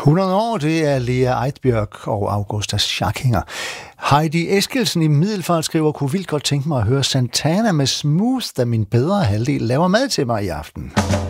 100 år, det er Lea Eidbjørg og Augusta Schackinger. Heidi Eskildsen i Middelfart skriver, kunne vildt godt tænke mig at høre Santana med Smooth, da min bedre halvdel laver mad til mig i aften.